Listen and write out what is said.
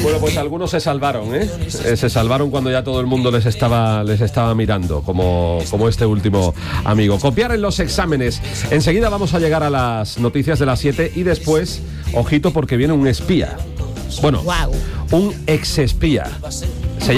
Bueno, pues algunos se salvaron, ¿eh? Se salvaron cuando ya todo el mundo les estaba mirando, como este último amigo. Copiar en los exámenes. Enseguida vamos a llegar a las noticias de las 7 y después, ojito, porque viene un espía. Bueno, un exespía.